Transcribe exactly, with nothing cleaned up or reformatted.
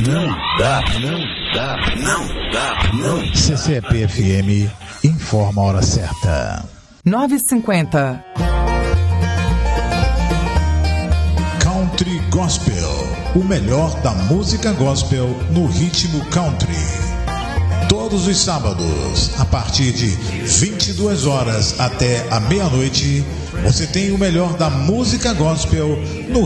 Não dá, não dá, não dá, não. C C P F M informa a hora certa. nove e cinquenta. Country Gospel, o melhor da música gospel no ritmo country. Todos os sábados, a partir de vinte e duas horas até a meia-noite, você tem o melhor da música gospel no